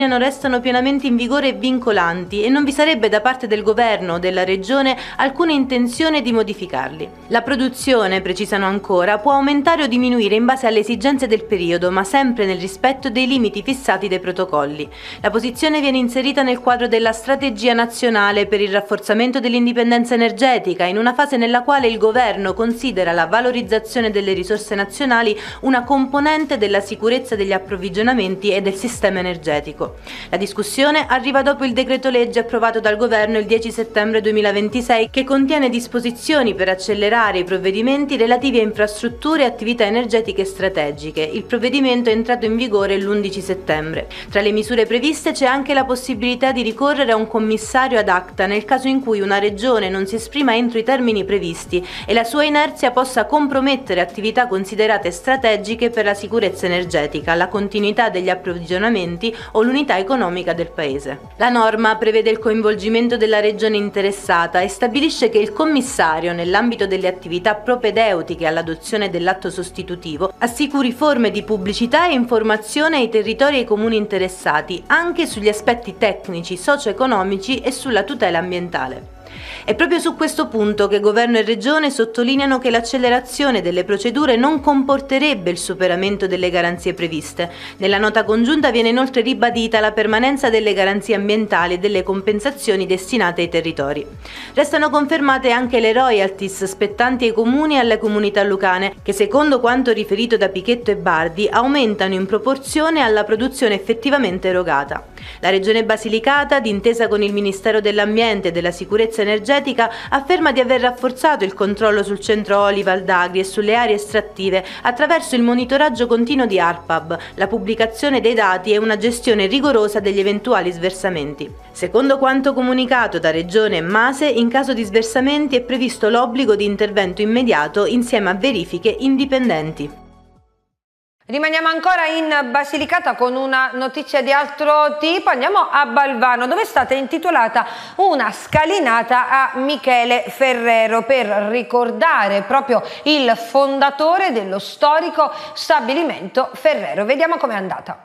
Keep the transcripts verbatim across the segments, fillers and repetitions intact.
restano pienamente in vigore e vincolanti e non vi sarebbe da parte del governo o della regione alcuna intenzione di modificarli. La produzione, precisano ancora, può aumentare o diminuire in base alle esigenze del periodo, ma sempre nel rispetto dei limiti fissati dai protocolli. La posizione viene inserita nel quadro della strategia nazionale per il rafforzamento dell'indipendenza energetica, in una fase nella quale il governo considera la valorizzazione delle risorse nazionali una componente della sicurezza degli approvvigionamenti e del sistema energetico. La discussione arriva dopo il decreto legge approvato dal governo il dieci settembre duemilaventisei che contiene disposizioni per accelerare i provvedimenti relativi a infrastrutture e attività energetiche strategiche. Il provvedimento è entrato in vigore l'undici settembre. Tra le misure previste c'è anche la possibilità di ricorrere a un commissario ad acta nel caso in cui una regione non si esprima entro i termini previsti e la sua inerzia possa compromettere attività considerate strategiche per la sicurezza energetica, la continuità degli approvvigionamenti o l'unità economica del Paese. La norma prevede il coinvolgimento della regione interessata e stabilisce che il commissario, nell'ambito delle attività propedeutiche all'adozione dell'atto sostitutivo, assicuri forme di pubblicità e informazione ai territori e ai comuni interessati, anche sugli aspetti tecnici, socio-economici e sulla tutela ambientale. È proprio su questo punto che Governo e Regione sottolineano che l'accelerazione delle procedure non comporterebbe il superamento delle garanzie previste. Nella nota congiunta viene inoltre ribadita la permanenza delle garanzie ambientali e delle compensazioni destinate ai territori. Restano confermate anche le royalties spettanti ai comuni e alle comunità lucane, che secondo quanto riferito da Pichetto e Bardi aumentano in proporzione alla produzione effettivamente erogata. La Regione Basilicata, d'intesa con il Ministero dell'Ambiente e della Sicurezza Energetica, afferma di aver rafforzato il controllo sul centro oli Val d'Agri e sulle aree estrattive attraverso il monitoraggio continuo di ARPAB, la pubblicazione dei dati e una gestione rigorosa degli eventuali sversamenti. Secondo quanto comunicato da Regione e Mase, in caso di sversamenti è previsto l'obbligo di intervento immediato insieme a verifiche indipendenti. Rimaniamo ancora in Basilicata con una notizia di altro tipo, andiamo a Balvano dove è stata intitolata una scalinata a Michele Ferrero per ricordare proprio il fondatore dello storico stabilimento Ferrero. Vediamo com'è andata.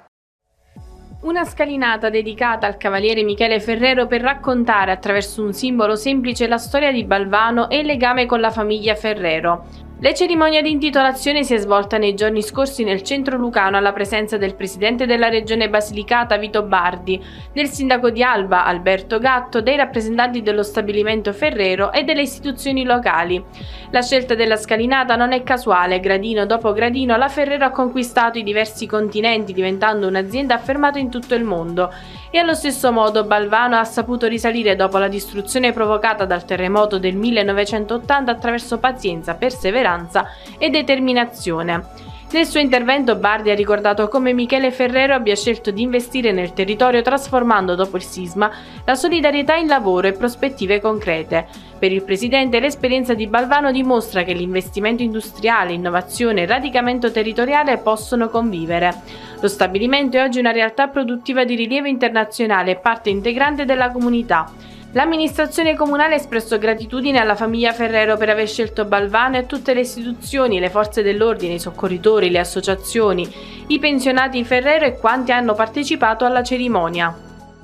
Una scalinata dedicata al cavaliere Michele Ferrero per raccontare attraverso un simbolo semplice la storia di Balvano e il legame con la famiglia Ferrero. La cerimonia di intitolazione si è svolta nei giorni scorsi nel centro lucano alla presenza del presidente della regione Basilicata Vito Bardi, del sindaco di Alba Alberto Gatto, dei rappresentanti dello stabilimento Ferrero e delle istituzioni locali. La scelta della scalinata non è casuale, gradino dopo gradino la Ferrero ha conquistato i diversi continenti diventando un'azienda affermata in tutto il mondo. E allo stesso modo Balvano ha saputo risalire dopo la distruzione provocata dal terremoto del millenovecentottanta attraverso pazienza, perseveranza e determinazione. Nel suo intervento Bardi ha ricordato come Michele Ferrero abbia scelto di investire nel territorio trasformando dopo il sisma la solidarietà in lavoro e prospettive concrete. Per il presidente l'esperienza di Balvano dimostra che l'investimento industriale, innovazione e radicamento territoriale possono convivere. Lo stabilimento è oggi una realtà produttiva di rilievo internazionale e parte integrante della comunità. L'amministrazione comunale ha espresso gratitudine alla famiglia Ferrero per aver scelto Balvano e a tutte le istituzioni, le forze dell'ordine, i soccorritori, le associazioni, i pensionati Ferrero e quanti hanno partecipato alla cerimonia.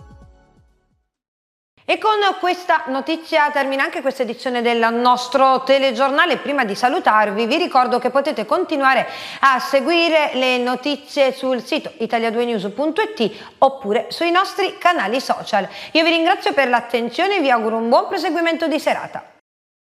E con questa notizia termina anche questa edizione del nostro telegiornale. Prima di salutarvi vi ricordo che potete continuare a seguire le notizie sul sito italia due news punto it oppure sui nostri canali social. Io vi ringrazio per l'attenzione e vi auguro un buon proseguimento di serata.